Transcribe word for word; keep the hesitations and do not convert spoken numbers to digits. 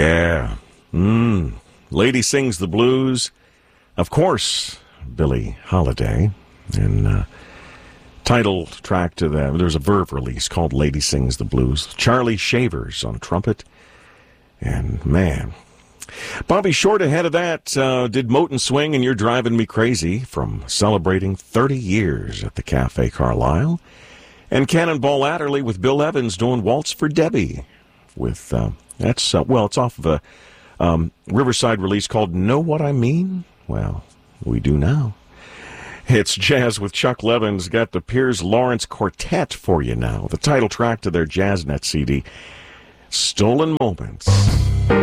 Yeah. Mm. Lady Sings the Blues. Of course, Billie Holiday. And uh, title track to that, there's a Verve release called Lady Sings the Blues. Charlie Shavers on trumpet. And, man, Bobby Short ahead of that uh, did Moten Swing and You're Driving Me Crazy from celebrating thirty years at the Cafe Carlisle. And Cannonball Adderley with Bill Evans doing Waltz for Debbie. With, uh, that's, uh, well, it's off of a um, Riverside release called Know What I Mean? Well, we do now. It's Jazz with Chuck Levins. Got the Piers Lawrence Quartet for you now. The title track to their JazzNet C D, Stolen Moments.